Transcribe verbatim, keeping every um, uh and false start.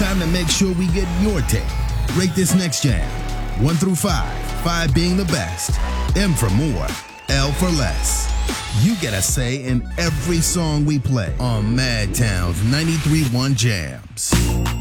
Time to make sure we get your take. Rate this next jam. One through five. Five being the best. M for more. L for less. You get a say in every song we play on Mad Town's ninety-three point one Jams.